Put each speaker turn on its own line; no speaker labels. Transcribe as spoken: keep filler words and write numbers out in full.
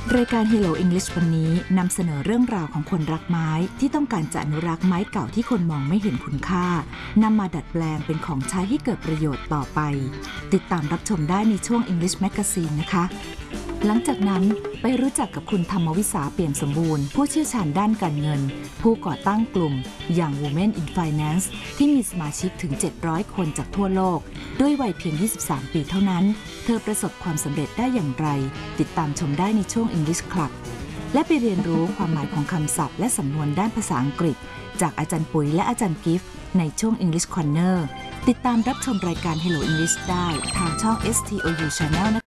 รายการ Hello English วันนี้นำเสนอเรื่องราวของคนรักไม้ที่ต้องการจะอนุรักษ์ไม้เก่าที่คนมองไม่เห็นคุณค่านำมาดัดแปลงเป็นของใช้ให้เกิดประโยชน์ต่อไปติดตามรับชมได้ในช่วง English Magazine นะคะหลังจากนั้นไปรู้จักกับคุณธรรมวิสาเปี่ยมสมบูรณ์ผู้เชี่ยวชาญด้านการเงินผู้ก่อตั้งกลุ่มอย่าง Women in Finance ที่มีสมาชิกถึงเจ็ดร้อยคนจากทั่วโลกด้วยวัยเพียงยี่สิบสามปีเท่านั้นเธอประสบความสำเร็จได้อย่างไรติดตามชมได้ในช่วง English Club และไปเรียนรู้ความหมายของคำศัพท์และสำนวนด้านภาษาอังกฤษจากอาจารย์ปุ๋ยและอาจารย์กิฟต์ในช่วง English Corner ติดตามรับชมรายการ Hello English ได้ทางช่อง เอส ที โอ ยู Channel